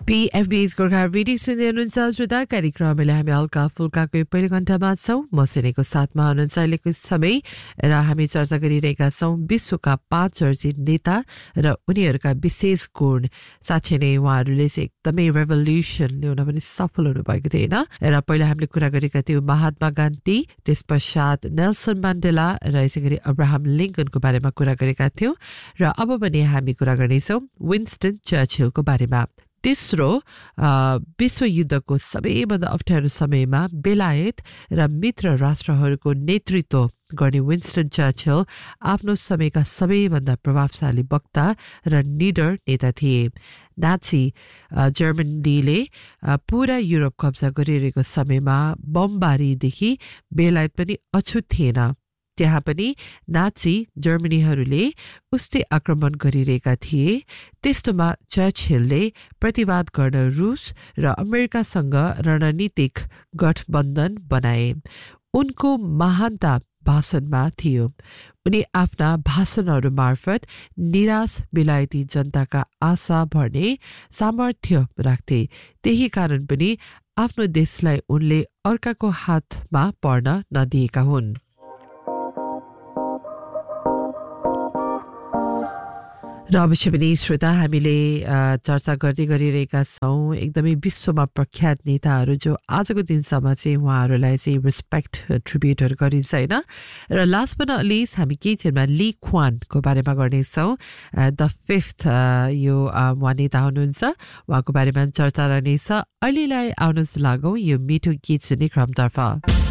PFB's Gorkha radio सुन्दै हुनुहुन्छ श्रोता कार्यक्रमले हामी हल्का फुल्काको पहिलो घण्टामा छौँ म सिनेको साथमा हुनुहुन्छ अहिलेको समय र हामी चर्चा गरिरहेका छौँ विश्वका 5 चर्चित नेता र उनीहरूका विशेष गुण साथै नै उहाँहरूले चाहिँ एकदमै रेभोल्युसन ल्याउन पनि सफल हुनुभएको थियो हैन र पहिला हामीले कुरा गरेका थियौँ महात्मा गान्धी त्यसपश्चात नेल्सन मण्डेला र यसैगरी अब्राहम लिंकनको बारेमा कुरा गरेका थियौँ र अब पनि हामी कुरा गर्नेछौँ विन्स्टन चर्चिलको बारेमा तेस्रो विश्वयुद्धको सबैभन्दा अप्ठ्यारो समयमा बेलायत र मित्र राष्ट्रहरूको नेतृत्व गर्ने विन्स्टन चर्चिल आफ्नो समयका सबैभन्दा प्रभावशाली वक्ता र निडर नेता थिए नाची जर्मनीले पूरा युरोप कब्जा गरिरहेको समयमा बमबारीदेखि बेलायत पनि अछुत थिएन त्यहाँ पनि नाची जर्मनीहरूले उस्तै आक्रमण गरिरहेका थिए त्यस्तोमा चर्चिलले प्रतिवाद गर्न रुस र अमेरिकासँग रणनीतिक गठबन्धन बनाए उनको महानता भाषणमा थियो उनी आफ्ना भाषणहरू मार्फत निराश बेलायती जनताका आशा भर्ने सामर्थ्य राख्थे त्यही कारण पनि आफ्नो देशलाई उनले अर्काको हातमा पर्न नदिएका हुन् र अवश्य पनि श्रोता हामीले चर्चा गर्दै गरिरहेका छौँ एकदमै विश्वमा प्रख्यात नेताहरू जो आजको दिनसम्म चाहिँ उहाँहरूलाई चाहिँ रेस्पेक्ट ट्रिब्युटहरू गरिन्छ हैन र लास्ट बट नट लिस्ट हामी केही क्षणमा ली क्वानको बारेमा गर्नेछौँ द फिफ्थ यो उहाँ नेता हुनुहुन्छ उहाँको बारेमा चर्चा रहनेछ अहिलेलाई आउनुहोस् लागौँ यो मिठो गीत सुन्ने क्रमतर्फ